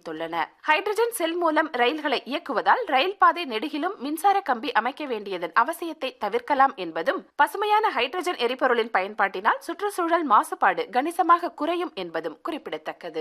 தெரிவித்துள்ளன. ஹைட்ரஜன் செல் மூலம் ரயில்களை இயக்குவதால் ரயில் பாதை நெடுகிலும் மின்சார கம்பி அமைக்க வேண்டியதன் அவசியத்தை தவிர்க்கலாம் என்பதும், பசுமையான ஹைட்ரஜன் எரிபொருளின் பயன்பாட்டினால் சுற்றுச்சூழல் மாசுபாடு கணிசமாக குறையும் என்பதும் குறிப்பிடத்தக்கது.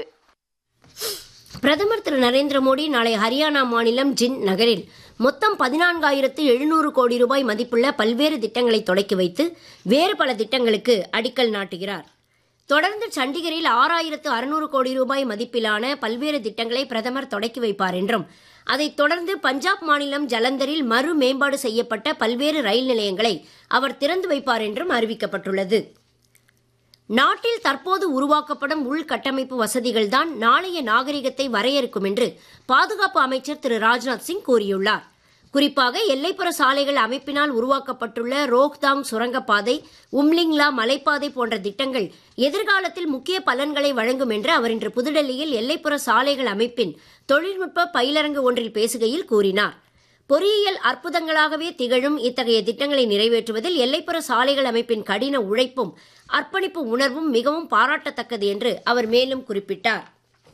பிரதமர் திரு நரேந்திர மோடி நாளை ஹரியானா மாநிலம் ஜிண்ட் நகரில் மொத்தம் 14,700 கோடி ரூபாய் மதிப்புள்ள பல்வேறு திட்டங்களை தொடக்கி வைத்து வேறு பல திட்டங்களுக்கு அடிக்கல் நாட்டுகிறார். தொடர்ந்து சண்டிகரில் 6,600 கோடி ரூபாய் மதிப்பிலான பல்வேறு திட்டங்களை பிரதமர் தொடக்கி வைப்பார் என்றும், அதைத் தொடர்ந்து பஞ்சாப் மாநிலம் ஜலந்தரில் மறு மேம்பாடு செய்யப்பட்ட பல்வேறு ரயில் நிலையங்களை அவர் திறந்து வைப்பார் என்றும் அறிவிக்கப்பட்டுள்ளது. நாட்டில் தற்போது உருவாக்கப்படும் உள்கட்டமைப்பு வசதிகள்தான் நாளைய நாகரிகத்தை வரையறுக்கும் என்று பாதுகாப்பு அமைச்சர் திரு ராஜ்நாத் சிங் கூறியுள்ளார். குறிப்பாக எல்லைப்புற சாலைகள் அமைப்பினால் உருவாக்கப்பட்டுள்ள ரோஹ்தாங் சுரங்கப்பாதை, உம்லிங்லா மலைப்பாதை போன்ற திட்டங்கள் எதிர்காலத்தில் முக்கிய பலன்களை வழங்கும் என்று அவர் இன்று புதுடெல்லியில் எல்லைப்புற சாலைகள் அமைப்பின் தொழில்நுட்ப பயிலரங்கு ஒன்றில் பேசுகையில் கூறினார். பொறியியல் அற்புதங்களாகவே திகழும் இத்தகைய திட்டங்களை நிறைவேற்றுவதில் எல்லைப்புற சாலைகள் அமைப்பின் கடின உழைப்பும் அர்ப்பணிப்பு உணர்வும் மிகவும் பாராட்டத்தக்கது என்று அவர் மேலும் குறிப்பிட்டார்.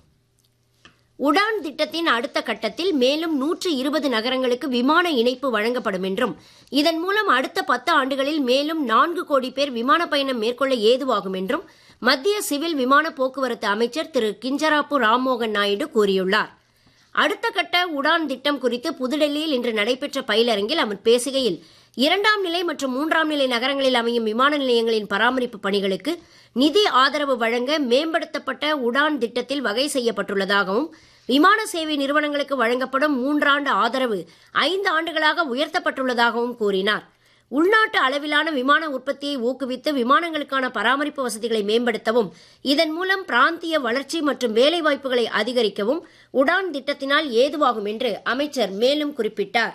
உடான் திட்டத்தின் அடுத்த கட்டத்தில் மேலும் 120 நகரங்களுக்கு விமான இணைப்பு வழங்கப்படும் என்றும், இதன் மூலம் அடுத்த 10 ஆண்டுகளில் மேலும் 4 கோடி பேர் விமான பயணம் மேற்கொள்ள ஏதுவாகும் என்றும் மத்திய சிவில் விமான போக்குவரத்து அமைச்சர் திரு கிஞ்சராப்பு ராம்மோகன் நாயுடு கூறியுள்ளார். அடுத்த கட்ட உடான் திட்டம் குறித்து புதுடெல்லியில் இன்று நடைபெற்ற பயிலரங்கில் அவர் பேசுகையில், 2ஆம் நிலை மற்றும் 3ஆம் நிலை நகரங்களில் அமையும் விமான நிலையங்களின் பராமரிப்பு பணிகளுக்கு நிதி ஆதரவு வழங்க மேம்படுத்தப்பட்ட உடான் திட்டத்தில் வகை செய்யப்பட்டுள்ளதாகவும், விமான சேவை நிறுவனங்களுக்கு வழங்கப்படும் 3 ஆண்டு ஆதரவு 5 ஆண்டுகளாக உயர்த்தப்பட்டுள்ளதாகவும் கூறினார். உள்நாட்டு அளவிலான விமான உற்பத்தியை ஊக்குவித்து விமானங்களுக்கான பராமரிப்பு வசதிகளை மேம்படுத்தவும், இதன் மூலம் பிராந்திய வளர்ச்சி மற்றும் வேலைவாய்ப்புகளை அதிகரிக்கவும் உடான் திட்டத்தினால் ஏதுவாகும் என்று அமைச்சர் மேலும் குறிப்பிட்டார்.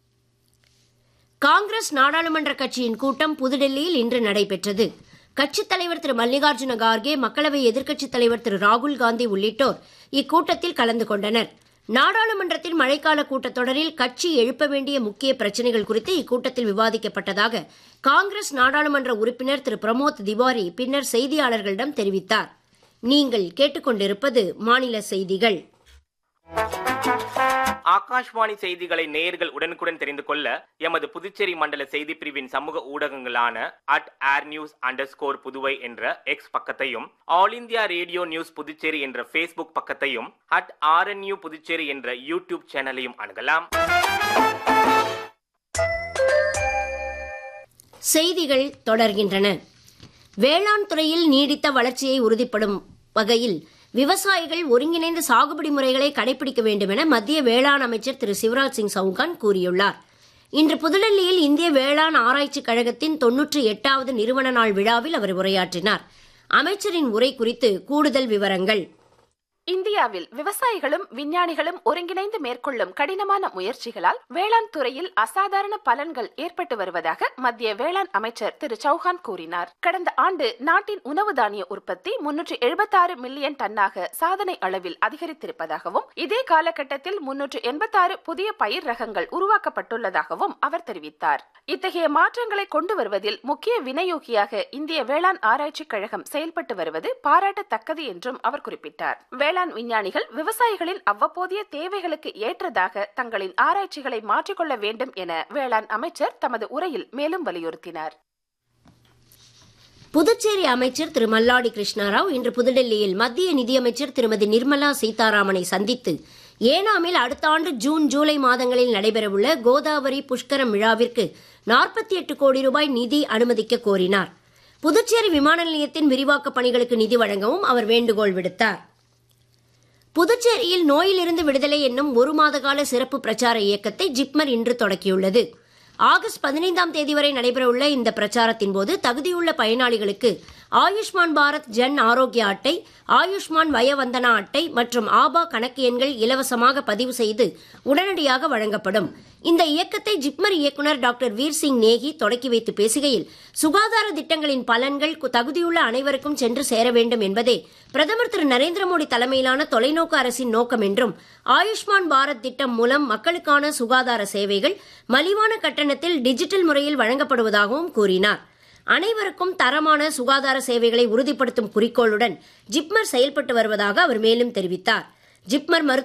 காங்கிரஸ் நாடாளுமன்ற கட்சியின் கூட்டம் புதுடெல்லியில் இன்று நடைபெற்றது. கட்சித் தலைவர் திரு மல்லிகார்ஜுன கார்கே, மக்களவை எதிர்க்கட்சித் தலைவர் திரு ராகுல் காந்தி உள்ளிட்டோர் இக்கூட்டத்தில் கலந்து கொண்டனர். நாடாளுமன்றத்தின் மழைக்கால கூட்டத்தொடரில் கட்சி எழுப்ப வேண்டிய முக்கிய பிரச்சினைகள் குறித்து இக்கூட்டத்தில் விவாதிக்கப்பட்டதாக காங்கிரஸ் நாடாளுமன்ற உறுப்பினர் திரு பிரமோத் திவாரி பின்னர் செய்தியாளர்களிடம் தெரிவித்தார். நீங்கள் கேட்டுக்கொண்டிருப்பது மாநில செய்திகள். ஆகாஷ்வாணி செய்திகளை நேயர்கள் உடனுக்குடன் தெரிந்து கொள்ள எமது புதுச்சேரி மண்டல செய்தி பிரிவின் சமூக ஊடகங்களான @airnews_புதுவை என்ற எக்ஸ் பக்கத்தையும், all India radio news Puducherry என்ற Facebook பக்கத்தையும், @RNU புதுச்சேரி என்ற யூடியூப் சேனலையும் அணுகலாம். செய்திகள் தொடர்கின்றன. வேளாண் துறையில் நீடித்த வளர்ச்சியை உறுதிப்படும் வகையில் விவசாயிகள் ஒருங்கிணைந்த சாகுபடி முறைகளை கடைபிடிக்க வேண்டும் என மத்திய வேளாண் அமைச்சர் திரு சிவராஜ் சிங் சௌகான் கூறியுள்ளார். இன்று புதுடெல்லியில் இந்திய வேளாண் ஆராய்ச்சிக் கழகத்தின் 98வது நிறுவன நாள் விழாவில் அவர் உரையாற்றினார். அமைச்சரின் உரை குறித்து கூடுதல் விவரங்கள். இந்தியாவில் விவசாயிகளும் விஞ்ஞானிகளும் ஒருங்கிணைந்து மேற்கொள்ளும் கடினமான முயற்சிகளால் வேளாண் துறையில் அசாதாரண பலன்கள் ஏற்பட்டு வருவதாக மத்திய வேளாண் அமைச்சர் திரு சௌஹான் கூறினார். கடந்த ஆண்டு நாட்டின் உணவு தானிய உற்பத்தி 376 மில்லியன் டன்னாக சாதனை அளவில் அதிகரித்திருப்பதாகவும், இதே காலகட்டத்தில் 386 புதிய பயிர் ரகங்கள் உருவாக்கப்பட்டுள்ளதாகவும் அவர் தெரிவித்தார். இத்தகைய மாற்றங்களை கொண்டு வருவதில் முக்கிய வினையோகியாக இந்திய வேளாண் ஆராய்ச்சிக் கழகம் செயல்பட்டு வருவது பாராட்டத்தக்கது என்றும் அவர் குறிப்பிட்டார். வேளாண் விஞ்ஞானிகள் விவசாயிகளின் அவ்வப்போதைய தேவைகளுக்கு ஏற்றதாக தங்களின் ஆராய்ச்சிகளை மாற்றிக்கொள்ள வேண்டும் என வேளாண் அமைச்சர் தமது உரையில் மேலும் வலியுறுத்தினார். புதுச்சேரி அமைச்சர் திரு மல்லாடி கிருஷ்ணாராவ் இன்று புதுடெல்லியில் மத்திய நிதியமைச்சர் திருமதி நிர்மலா சீதாராமனை சந்தித்து ஏனாமில் அடுத்த ஆண்டு ஜூன் ஜூலை மாதங்களில் நடைபெறவுள்ள கோதாவரி புஷ்கரம் விழாவிற்கு 48 கோடி ரூபாய் நிதி அனுமதிக்க கோரினார். புதுச்சேரி விமான நிலையத்தின் விரிவாக்கப் பணிகளுக்கு நிதி வழங்கவும் அவர் வேண்டுகோள் விடுத்தார். புதுச்சேரியில் நோயிலிருந்து விடுதலை என்னும் 1 மாத கால சிறப்பு பிரச்சார இயக்கத்தை ஜிப்மர் இன்று தொடக்கியுள்ளது. ஆகஸ்ட் 15ஆம் தேதி வரை நடைபெறவுள்ள இந்த பிரச்சாரத்தின் போது தகுதியுள்ள பயனாளிகளுக்கு ஆயுஷ்மான் பாரத் ஜன் ஆரோக்கிய அட்டை, ஆயுஷ்மான் வயவந்தனா அட்டை மற்றும் ஆபா கணக்கு எண்கள் இலவசமாக பதிவு செய்து உடனடியாக வழங்கப்படும். இந்த இயக்கத்தை ஜிப்மர் இயக்குநர் டாக்டர் வீர் சிங் நேகி தொடக்கி வைத்து பேசுகையில், சுகாதார திட்டங்களின் பலன்கள் தகுதியுள்ள அனைவருக்கும் சென்று சேர வேண்டும் என்பதே பிரதமர் திரு நரேந்திர மோடி தலைமையிலான தொலைநோக்கு அரசின் நோக்கம் என்றும், ஆயுஷ்மான் பாரத் திட்டம் மூலம் மக்களுக்கான சுகாதார சேவைகள் மலிவான கட்டணத்தில் டிஜிட்டல் முறையில் வழங்கப்படுவதாகவும் கூறினார். அனைவருக்கும் தரமான சுகாதார சேவைகளை உறுதிப்படுத்தும் குறிக்கோளுடன் ஜிப்மர் செயல்பட்டு வருவதாக அவர் மேலும் தெரிவித்தார். ஜிப்மர்